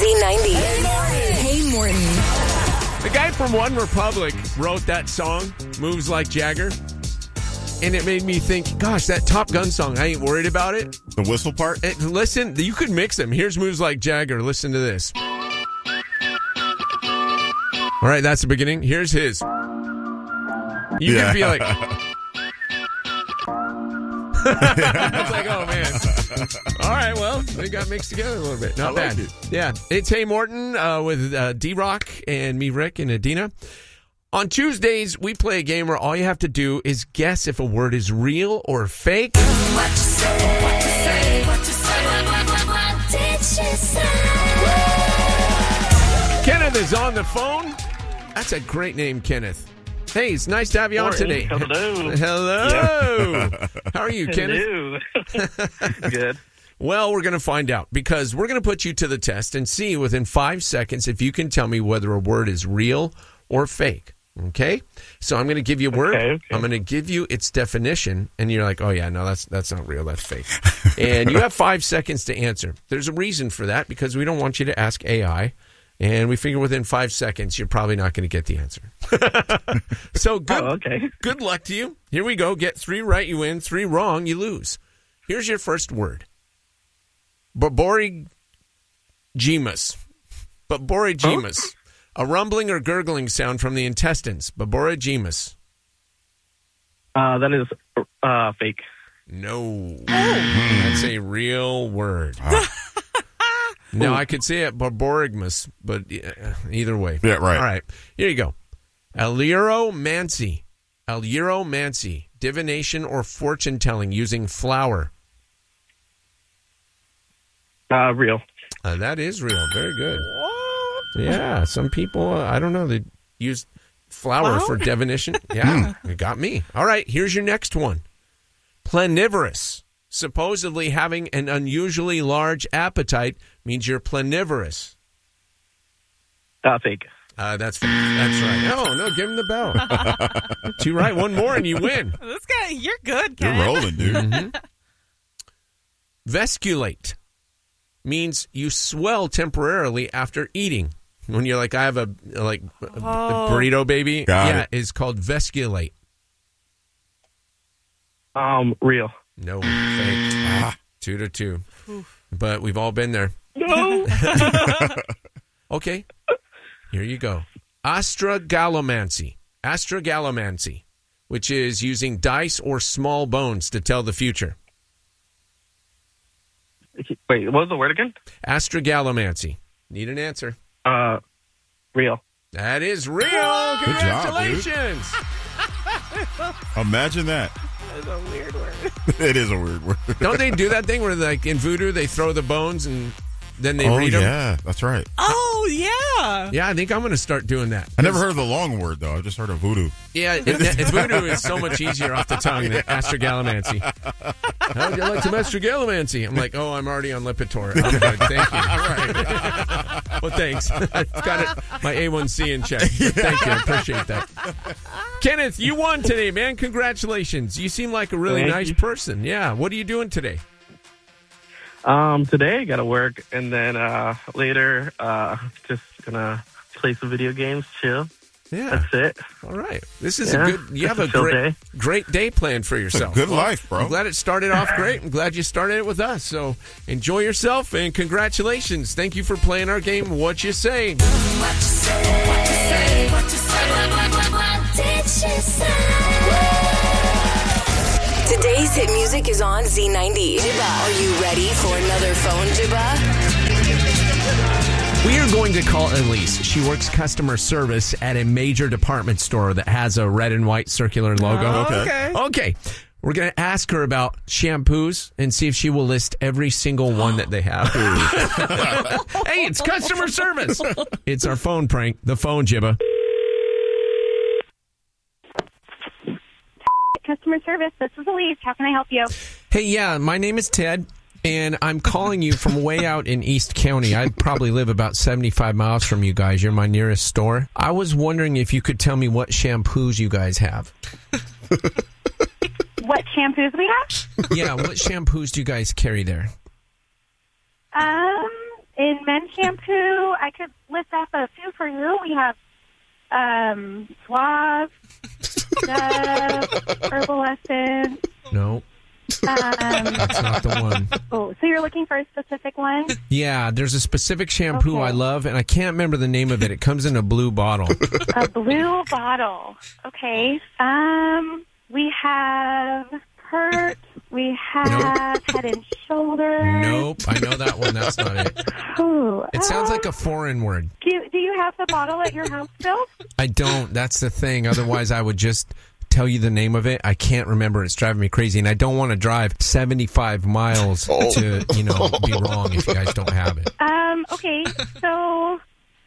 Z90. Hey, Morton. The guy from One Republic wrote that song, Moves Like Jagger. And it made me think, gosh, that Top Gun song, I ain't worried about it. The whistle part? Listen, you could mix them. Here's Moves Like Jagger. Listen to this. All right, that's the beginning. Here's his. You could be like... It's like, oh, man. All right, well, they got mixed together a little bit. Not bad. It. Yeah, it's Hey Morton with D-Rock and me, Rick, and Adina. On Tuesdays, we play a game where all you have to do is guess if a word is real or fake. What you say, what you say, what you say, what did she say? Kenneth is on the phone. That's a great name, Kenneth. Hey, it's nice to have you on today. Hello. Hello. How are you, Kenneth? Hello. Good. Well, we're going to find out because we're going to put you to the test and see within 5 seconds if you can tell me whether a word is real or fake. Okay? So I'm going to give you a word. Okay. I'm going to give you its definition, and you're like, oh, yeah, no, that's not real. That's fake. And you have 5 seconds to answer. There's a reason for that because we don't want you to ask AI. And we figure within 5 seconds, you're probably not going to get the answer. So good luck to you. Here we go. Get 3 right, you win. 3 wrong, you lose. Here's your first word. Borborygmus. Borborygmus. A rumbling or gurgling sound from the intestines. Borborygmus. That is fake. No. That's a real word. No, I could say it Borborygmus, but either way. Yeah, right. All right. Here you go. Alluromancy. Alluromancy. Divination or fortune telling using flour. Real. That is real. Very good. Yeah, some people, I don't know, they use flour for divination. Yeah, it got me. All right, here's your next one. Planivorous. Supposedly having an unusually large appetite means you're planivorous. Fake. That's fake. That's right. No, give him the bell. 2 right, 1 more, and you win. This guy, you're good, Ken. You're rolling, dude. Mm-hmm. Vesculate means you swell temporarily after eating. When you're like, I have a burrito baby. Got it. It's called vesculate. Real. No, fake. 2-2. But we've all been there. No. Okay, here you go. Astragalomancy. Astragalomancy, which is using dice or small bones to tell the future. Wait, what was the word again? Astragalomancy. Need an answer. Real. That is real. Good job, Congratulations. Imagine that. That's a weird word. It is a weird word. Don't they do that thing where, like, in voodoo, they throw the bones and then they read them? Yeah, that's right. Oh, yeah. Yeah, I think I'm going to start doing that. I never heard of the long word, though. I just heard of voodoo. Yeah, voodoo is so much easier off the tongue than astragalomancy. How would you like some astragalomancy? I'm like, I'm already on Lipitor. I'm good, thank you. All right. Well, thanks. I've got my A1C in check. Thank you, I appreciate that. Kenneth, you won today, man. Congratulations. You seem like a really nice person. Yeah, what are you doing today? Today I gotta work, and then later just gonna play some video games, chill. Yeah, that's it. All right, this is a good. You have a great day planned for yourself. Good life, bro. I'm glad it started off great. I'm glad you started it with us. So enjoy yourself and congratulations. Thank you for playing our game. What you say? What you say, what you say, what you say, what did she say? Today's hit music is on Z90. Jibba, are you ready for another phone, Jibba? We are going to call Elise. She works customer service at a major department store that has a red and white circular logo. Oh, Okay. We're going to ask her about shampoos and see if she will list every single one that they have. Hey, it's customer service. It's our phone prank, the phone, Jibba. Customer service. This is Elise. How can I help you? Hey, yeah, my name is Ted, and I'm calling you from way out in East County. I probably live about 75 miles from you guys. You're my nearest store. I was wondering if you could tell me what shampoos you guys have. What shampoos we have? Yeah, what shampoos do you guys carry there? In men's shampoo, I could list off a few for you. We have Suave, Dove, Herbal Essence. No, that's not the one. Oh, so you're looking for a specific one? Yeah, there's a specific shampoo Okay. I love, and I can't remember the name of it. It comes in a blue bottle. A blue bottle. Okay. We have Pert. We have Head and Shoulders. Nope, I know that one. That's not it. Ooh, It sounds like a foreign word. Do you have the bottle at your house still? I don't. That's the thing. Otherwise, I would just tell you the name of it. I can't remember. It's driving me crazy, and I don't want to drive 75 miles to, be wrong if you guys don't have it. Okay, so,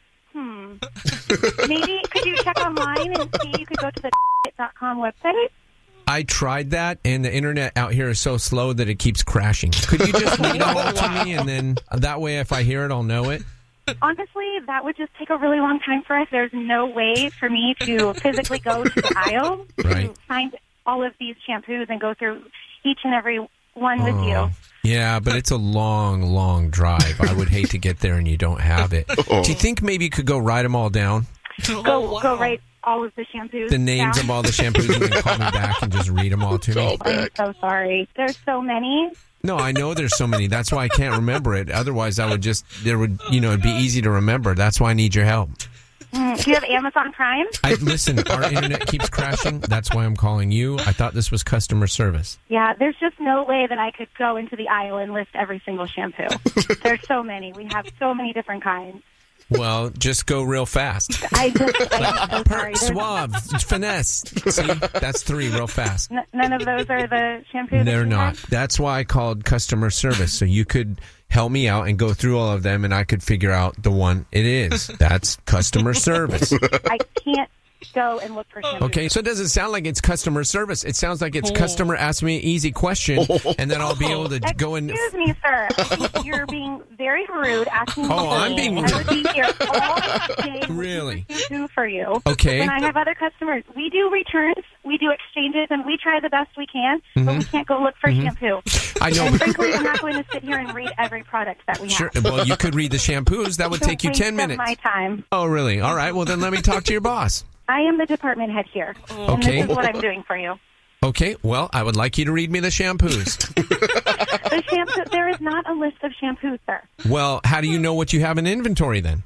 maybe could you check online and see? You could go to the .com website. I tried that, and the internet out here is so slow that it keeps crashing. Could you just read it all to me, and then that way, if I hear it, I'll know it? Honestly, that would just take a really long time for us. There's no way for me to physically go to the aisle Right. to find all of these shampoos and go through each and every one with you. Yeah, but it's a long, long drive. I would hate to get there and you don't have it. Do you think maybe you could go write them all down? Go write all of the shampoos. The names down. of all the shampoos and then call me back and just read them all to me? I'm so sorry. There's so many. No, I know there's so many. That's why I can't remember it. Otherwise, it'd be easy to remember. That's why I need your help. Do you have Amazon Prime? Listen, our internet keeps crashing. That's why I'm calling you. I thought this was customer service. Yeah, there's just no way that I could go into the aisle and list every single shampoo. There's so many. We have so many different kinds. Well, just go real fast. I'm so sorry. There's Suave, finesse. See, that's 3 real fast. none of those are the shampoos. They're that you not. have? That's why I called customer service, so you could help me out and go through all of them, and I could figure out the one it is. That's customer service. I can't go and look for shampoos. Okay, so it doesn't sound like it's customer service. It sounds like it's customer ask me an easy question, and then I'll be able to go and... Excuse me, sir. I think you're being very rude asking me. Oh, I'm being I would be here all day. Really? To do for you. Okay. And I have other customers. We do returns, we do exchanges, and we try the best we can, but we can't go look for shampoo. I know, And but... frankly, I'm not going to sit here and read every product that we Sure. have. Well, you could read the shampoos. That would It's a take you waste 10 minutes. Of my time. Oh, really? All right. Well, then let me talk to your boss. I am the department head here. And Okay. this is what I'm doing for you. Okay. Well, I would like you to read me the shampoos. The shampoo, there is not a list of shampoos, sir. Well, how do you know what you have in inventory then?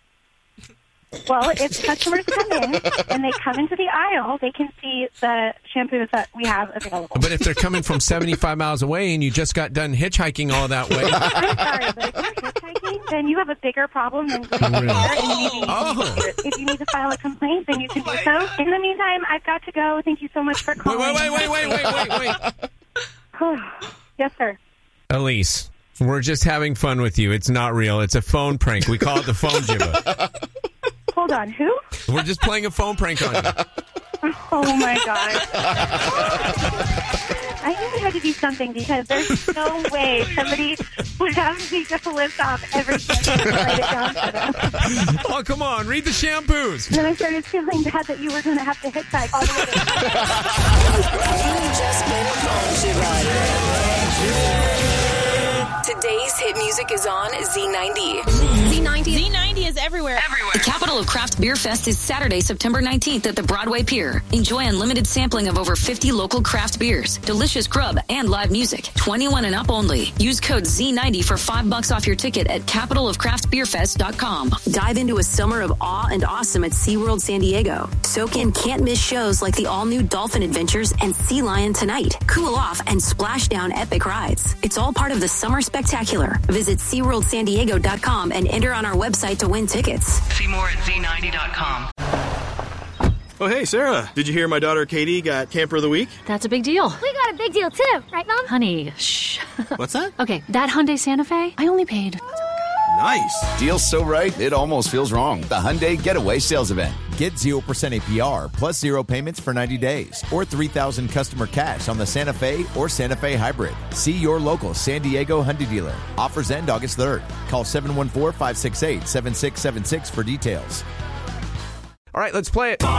Well, if customers come in and they come into the aisle, they can see the shampoos that we have available. But if they're coming from 75 miles away and you just got done hitchhiking all that way... I'm sorry, but if you're hitchhiking, then you have a bigger problem than going Really? there. And maybe Oh. if you need to file a complaint, then you can do so. In the meantime, I've got to go. Thank you so much for calling. Wait. Yes, sir. Elise, we're just having fun with you. It's not real. It's a phone prank. We call it the phone jibber. Hold on. Who? We're just playing a phone prank on you. Oh, my God. I knew we had to do something because there's no way somebody would have me just list off every shampoo and write it down for them. Oh, come on. Read the shampoos. Then I started feeling bad that you were going to have to hitchhike all the way to Today's hit music is on Z90. Z90 is everywhere. The Capital of Craft Beer Fest is Saturday, September 19th at the Broadway Pier. Enjoy unlimited sampling of over 50 local craft beers, delicious grub, and live music. 21 and up only. Use code Z90 for $5 off your ticket at capitalofcraftbeerfest.com. Dive into a summer of awe and awesome at SeaWorld San Diego. Soak in can't-miss shows like the all-new Dolphin Adventures and Sea Lion Tonight. Cool off and splash down epic rides. It's all part of the Summer Spectacular. Visit SeaWorldSanDiego.com and enter on our website to win tickets. See more at Z90.com. Oh, hey, Sarah. Did you hear my daughter Katie got Camper of the Week? That's a big deal. We got a big deal too, right, Mom? Honey, shh. What's that? Okay, that Hyundai Santa Fe, I only paid. Nice. Deal's so right, it almost feels wrong. The Hyundai Getaway Sales Event. Get 0% APR plus 0 payments for 90 days or $3,000 customer cash on the Santa Fe or Santa Fe Hybrid. See your local San Diego Hyundai dealer. Offers end August 3rd. Call 714-568-7676 for details. All right, let's play it.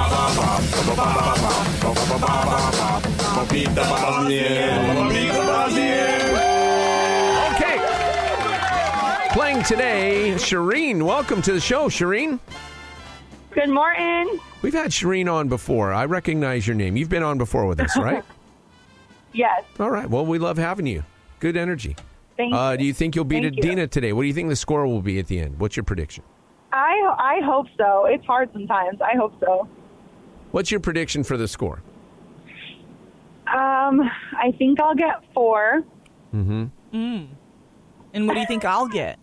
Okay. Playing today, Shireen. Welcome to the show, Shireen. Good morning. We've had Shireen on before. I recognize your name. You've been on before with us, right? Yes. All right. Well, we love having you. Good energy. Thank you. Do you think you'll beat Thank you. Adina today? What do you think the score will be at the end? What's your prediction? I hope so. It's hard sometimes. I hope so. What's your prediction for the score? I think I'll get 4. Mm-hmm. And what do you think I'll get?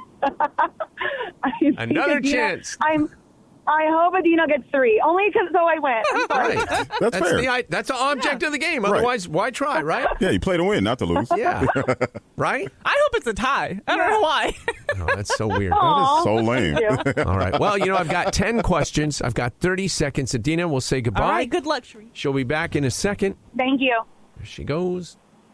Another chance. I hope Adina gets 3. Only because so I win. I'm sorry. Right. That's fair. That's the object of the game. Otherwise, why try, right? Yeah, you play to win, not to lose. Yeah. Right? I hope it's a tie. I don't know why. Oh, that's so weird. That is so lame. All right. Well, I've got 10 questions. I've got 30 seconds. Adina, we'll say goodbye. All right, good luck, Shireen. She'll be back in a second. Thank you. There she goes.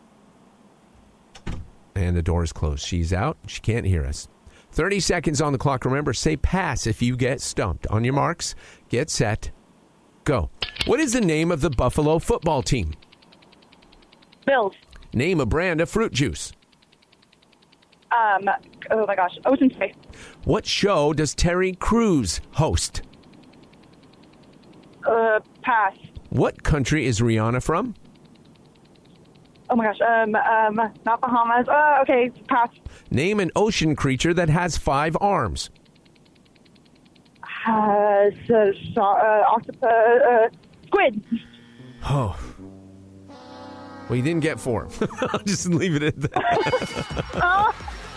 And the door is closed. She's out. She can't hear us. 30 seconds on the clock. Remember, say pass if you get stumped. On your marks, get set, go. What is the name of the Buffalo football team? Bills. Name a brand of fruit juice. Oh my gosh. Ocean Spray. What show does Terry Crews host? Pass. What country is Rihanna from? Oh my gosh. Not Bahamas. Okay. Pass. Name an ocean creature that has 5 arms. Octopus. Squid. Oh. Well, you didn't get 4. I'll just leave it at that.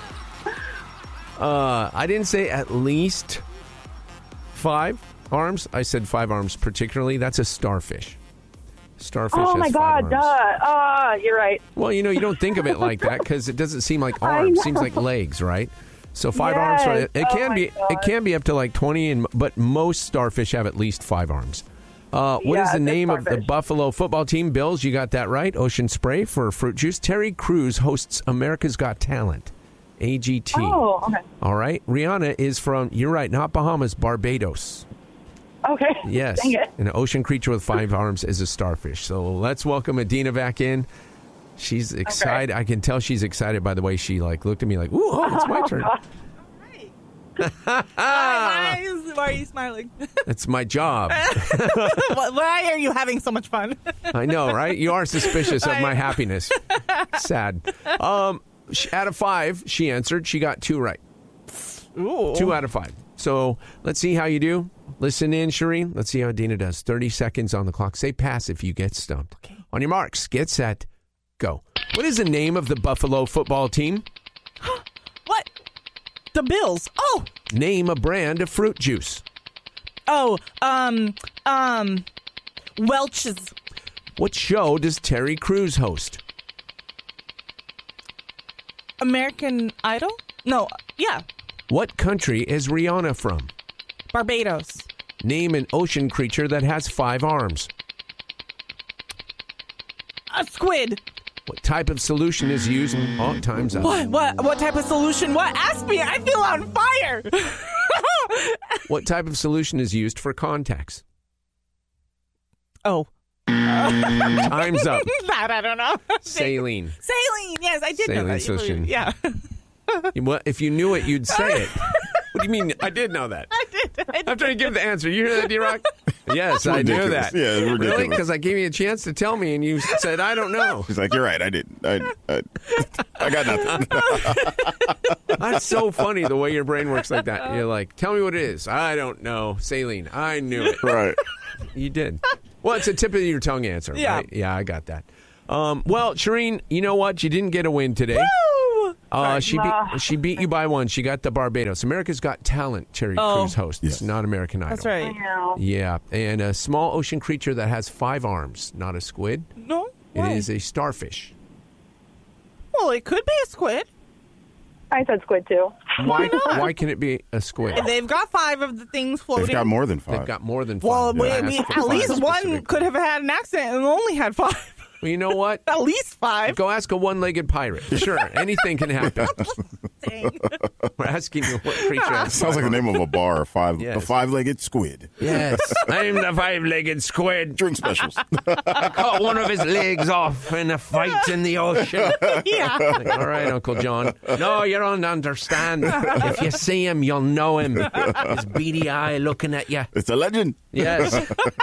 I didn't say at least 5 arms. I said 5 arms particularly. That's a starfish. Starfish Oh my has 5 God. arms. You're right. Well, you don't think of it like that because it doesn't seem like arms. It seems like legs, right? So 5 arms. Yes. It can be. God. It can be up to like 20, but most starfish have at least 5 arms. What is the name of the Buffalo football team? Bills. You got that right. Ocean Spray for fruit juice. Terry Crews hosts America's Got Talent. AGT. Oh, okay. All right. Rihanna is from. You're right. Not Bahamas. Barbados. Okay. Yes. Dang it. An ocean creature with 5 arms is a starfish. So let's welcome Adina back in. She's excited. Okay. I can tell she's excited by the way she looked at me like, ooh, it's my turn. Why are you smiling? It's my job. Why are you having so much fun? I know, right? You are suspicious of my happiness. Sad. Out of 5, she answered. She got 2 right. Ooh. 2 out of 5. So let's see how you do. Listen in, Shireen. Let's see how Adina does. 30 seconds on the clock. Say pass if you get stumped. Okay. On your marks, get set, go. What is the name of the Buffalo football team? What? The Bills. Oh. Name a brand of fruit juice. Oh, Welch's. What show does Terry Crews host? American Idol? No, yeah. What country is Rihanna from? Barbados. Name an ocean creature that has 5 arms. A squid. What type of solution is used? Oh, time's up. What type of solution? What? Ask me. I feel on fire. What type of solution is used for contacts? Oh. Time's up. That I don't know. Saline. Saline. Yes, I did know that. Solution. Yeah. Well, if you knew it, you'd say it. What do you mean? I did know that. I did. I'm trying to give the answer. You hear that, D-Rock? Yes, I knew that. Yeah, it's ridiculous. Really? Because I gave you a chance to tell me, and you said, I don't know. He's like, you're right. I didn't. I got nothing. That's so funny, the way your brain works like that. You're like, tell me what it is. I don't know. Saline. I knew it. Right. You did. Well, it's a tip of your tongue answer, yeah. Right? Yeah, I got that. Well, Shireen, you know what? You didn't get a win today. Woo! She beat you by 1. She got the Barbados. America's Got Talent, Terry Crews hosts. Yes. Not American Idol. That's right. I know. Yeah, and a small ocean creature that has 5 arms. Not a squid. No. It Why? is a starfish. Well, it could be a squid. I said squid too. Why not? Why can it be a squid? They've got 5 of the things floating. They've got more than 5. They've got more than 5. Well, Yeah, at least one could have had an accident and only had 5. Well, you know what? At least 5. Go ask a one-legged pirate. Sure, anything can happen. We're asking you what creature has Sounds like the name of a bar. Yes. The five-legged squid. Yes, I'm the five-legged squid. Drink specials. I cut one of his legs off in a fight in the ocean. Yeah. Like, all right, Uncle John. No, you don't understand. If you see him, you'll know him. His beady eye looking at you. It's a legend. Yes.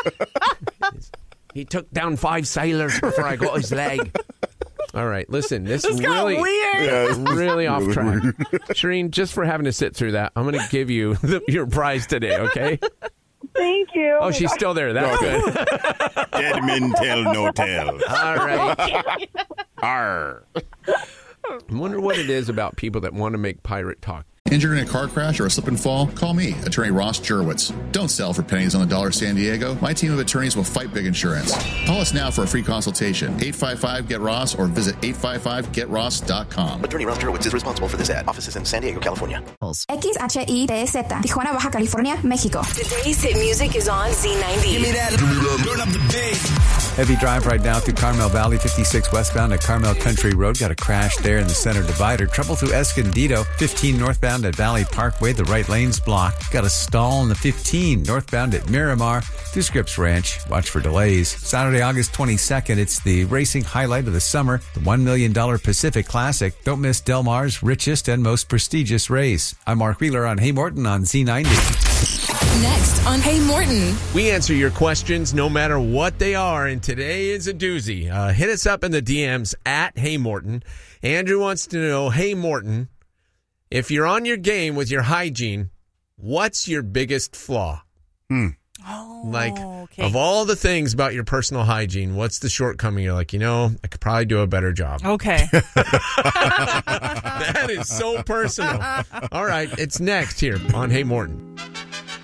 He took down 5 sailors before I got his leg. All right, listen, this got really, weird. really off track. Shireen, just for having to sit through that, I'm going to give you your prize today, okay? Thank you. Oh, she's still there. That's good. Dead men tell no tale. All right. Arr. I wonder what it is about people that want to make pirate talk. Injured in a car crash or a slip and fall? Call me, Attorney Ross Jurwitz. Don't sell for pennies on the dollar, San Diego. My team of attorneys will fight big insurance. Call us now for a free consultation. 855-GET-ROSS or visit 855getross.com. Attorney Ross Jurwitz is responsible for this ad. Offices in San Diego, California. XHITZ, Tijuana, Baja California, Mexico. Today's hit music is on Z90. Give me that. Turn up the bass. Heavy drive right now through Carmel Valley, 56 westbound at Carmel Country Road. Got a crash there in the center divider. Trouble through Escondido, 15 northbound at Valley Parkway. The right lane's blocked. Got a stall in the 15 northbound at Miramar through Scripps Ranch. Watch for delays. Saturday, August 22nd, it's the racing highlight of the summer, the $1 million Pacific Classic. Don't miss Del Mar's richest and most prestigious race. I'm Mark Wheeler on Hey Morton on Z90. Next on Hey Morton. We answer your questions no matter what they are, and today is a doozy. Hit us up in the DMs at Hey Morton. Andrew wants to know, Hey Morton, if you're on your game with your hygiene, what's your biggest flaw? Of all the things about your personal hygiene, what's the shortcoming? You're like, I could probably do a better job. Okay. That is so personal. All right, it's next here on Hey Morton.